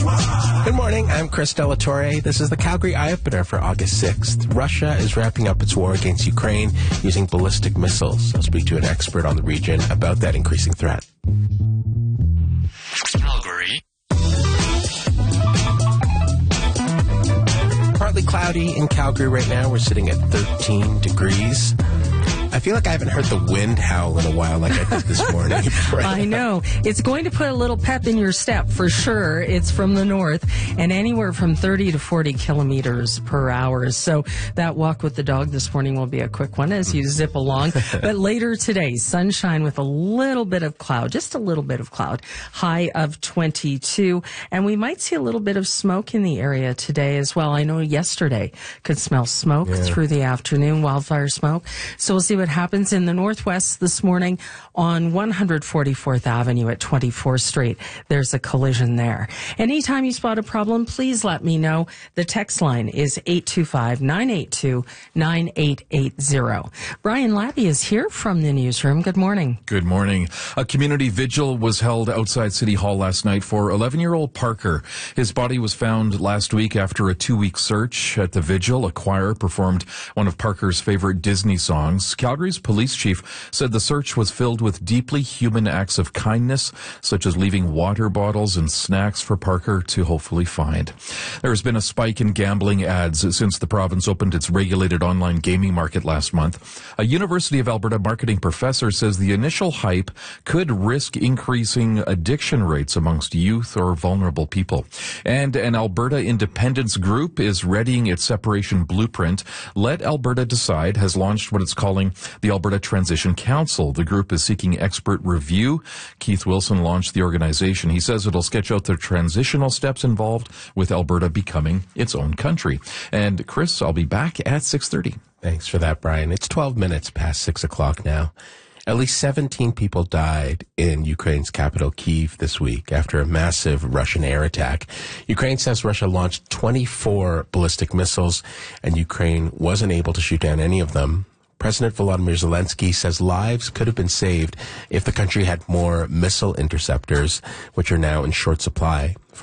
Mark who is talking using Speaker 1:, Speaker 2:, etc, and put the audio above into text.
Speaker 1: Good morning, I'm Chris Delatorre. This is the Calgary Eye-Opener for August 6th. Russia is wrapping up its war against Ukraine using ballistic missiles. I'll speak to an expert on the region about that increasing threat.
Speaker 2: Calgary.
Speaker 1: Partly cloudy in Calgary right now. We're sitting at 13 degrees. I feel like I haven't heard the wind howl in a while like I did this morning.
Speaker 3: I know. It's going to put a little pep in your step for sure. It's from the north and anywhere from 30 to 40 kilometers per hour. So that walk with the dog this morning will be a quick one as you zip along. But later today, sunshine with a little bit of cloud, just a little bit of cloud, high of 22. And we might see a little bit of smoke in the area today as well. I know yesterday could smell smoke through the afternoon, wildfire smoke. So we'll see what happens in the northwest this morning on 144th Avenue at 24th Street. There's a collision there. Anytime you spot a problem, please let me know. The text line is 825-982-9880. Brian Labby is here from the newsroom. Good morning.
Speaker 4: Good morning. A community vigil was held outside City Hall last night for 11-year-old Parker. His body was found last week after a 2-week search. At the vigil, a choir performed one of Parker's favorite Disney songs. Calgary's police chief said the search was filled with deeply human acts of kindness, such as leaving water bottles and snacks for Parker to hopefully find. There has been a spike in gambling ads since the province opened its regulated online gaming market last month. A University of Alberta marketing professor says the initial hype could risk increasing addiction rates amongst youth or vulnerable people. And an Alberta independence group is readying its separation blueprint. Let Alberta Decide has launched what it's calling the Alberta Transition Council. The group is seeking expert review. Keith Wilson launched the organization. He says it'll sketch out the transitional steps involved with Alberta becoming its own country. And Chris, I'll be back at 6:30.
Speaker 1: Thanks for that, Brian. It's 12 minutes past 6 o'clock now. At least 17 people died in Ukraine's capital, Kyiv, this week after a massive Russian air attack. Ukraine says Russia launched 24 ballistic missiles, and Ukraine wasn't able to shoot down any of them. President Volodymyr Zelensky says lives could have been saved if the country had more missile interceptors, which are now in short supply.